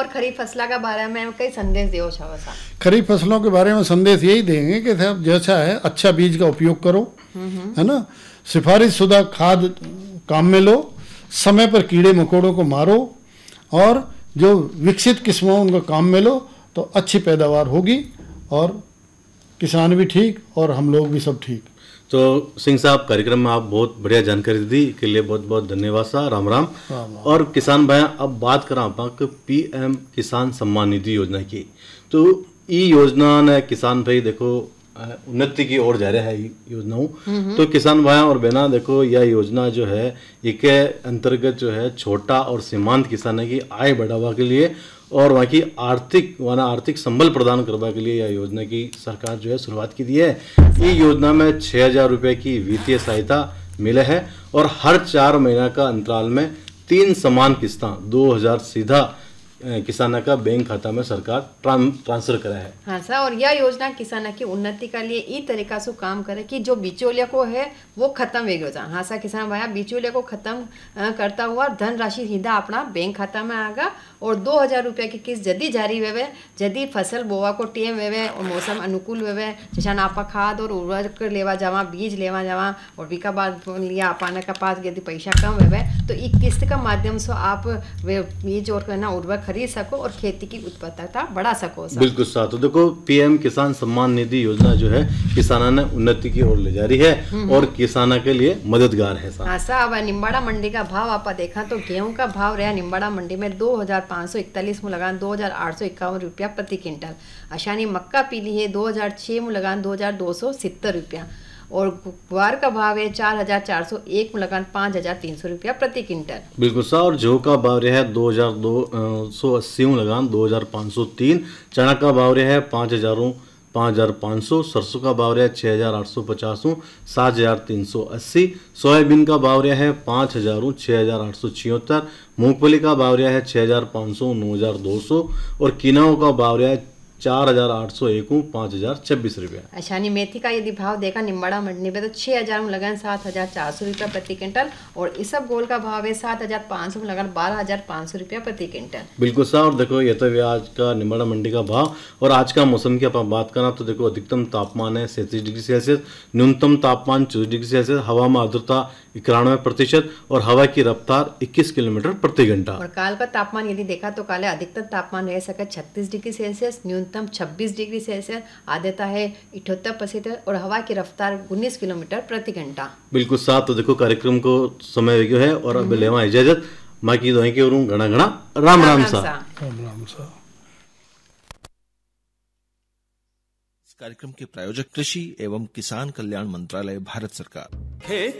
और खरीफ फसलों के बारे में कई संदेश दियो छो सा? खरीफ फसलों के बारे में संदेश यही देंगे कि साहब जैसा है अच्छा बीज का उपयोग करो, है ना, सिफारिश शुदा खाद काम में लो, समय पर कीड़े मकोड़ों को मारो और जो विकसित किस्मों उनको काम में लो, तो अच्छी पैदावार होगी और किसान भी ठीक और हम लोग भी सब ठीक। तो सिंह साहब, कार्यक्रम में आप बहुत बढ़िया जानकारी दी के लिए बहुत बहुत धन्यवाद सा। राम राम। और किसान भाई, अब बात करा आप PM किसान सम्मान निधि योजना की। तो ये योजना ने किसान भाई देखो उन्नति की ओर जा रहा है योजनाओं। तो किसान भाई और बहना देखो, यह योजना जो है इसके अंतर्गत जो है छोटा और सीमांत किसानों की आय बढ़ावा के लिए और वहाँ की आर्थिक संबल प्रदान करने के लिए यह योजना की सरकार जो है शुरुआत की दी है। ये योजना में 6,000 रुपये की वित्तीय सहायता मिले है और हर 4 महीना का अंतराल में 3 समान किस्ता 2,000 सीधा किसाना का बैंक खाता में सरकार ट्रांसफर करा है। हाँ सर, और यह योजना किसाना की उन्नति के लिए इस तरीका से काम करे कि जो बिचौलिया को है वो खत्म हो जाए। हाँ सर, किसान भाई बिचौलिया को खत्म करता हुआ धनराशि सीधा अपना बैंक खाता में आगा और 2,000 रुपये की किस्त जदी जारी वेवे, जदी फसल बोवा को टेम वेवे और मौसम अनुकूल वेवे, जैसा आपा खाद और उर्वरक लेवा जावा, बीज लेवा जावा और बीका बाद लिया अपाना का पास यदि पैसा कम वेवे तो इस किस्त का माध्यम से आप बीज और करना उर्वरक खरीद सको और खेती की उत्पादकता बढ़ा सको। बिल्कुल साथ। तो देखो PM किसान सम्मान निधि योजना जो है किसानों ने उन्नति की ओर ले जा रही है और किसानों के लिए मददगार है। हाँ साहब, निम्बाड़ा मंडी का भाव आप देखा तो गेहूं का भाव रहा निम्बाड़ा मंडी में 2,541 में लगान 2,851 रुपया प्रति क्विंटल। अशानी मक्का पीली है 2006 में लगान 2,270 रुपया और ग्वार का भाव है 4,401 में लगान 5,300 रुपया प्रति क्विंटल। बिल्कुल सा। और जौ का भाव रहा है 2,280 में लगान 2,503, चना का भाव रहा है 5,500, सरसों का भाव रहा है 6,850, 7,380, सोयाबीन का भाव रहा है 5,000, 6,876, मूंगफली का भाव रहा है 6,500, 9,200 और किनाओं का भाव रहा है 4,801, 5,026 रुपया। अशानी मेथी का यदि भाव देखा निम्बाड़ा मंडी में तो 6,000 में लगान 7,400 रुपया प्रति क्विंटल और इसब गोल का भाव है 7,500 में लगान 12,500 रुपया प्रति क्विंटल। बिल्कुल साहब। और देखो ये तो आज का निम्बाड़ा मंडी का भाव और आज का मौसम की अपन बात करें तो देखो अधिकतम तापमान है 37 डिग्री सेल्सियस, न्यूनतम तापमान 24 डिग्री सेल्सियस, हवा में आर्द्रता 91% और हवा की रफ्तार 21 किलोमीटर प्रति घंटा। और काल का तापमान यदि देखा तो काले अधिकतम तापमान रह सके 36 डिग्री सेल्सियस, न्यूनतम 26 डिग्री सेल्सियस, आर्द्रता है 78% और हवा की रफ्तार 19 किलोमीटर प्रति घंटा। बिल्कुल साथ। तो देखो कार्यक्रम को समय हो गया है और अब लेवा इजाजत। माँ की दुआएं के ओर घना घना राम राम सा। राम राम सा। कार्यक्रम के प्रायोजक कृषि एवं किसान कल्याण मंत्रालय, भारत सरकार। खेत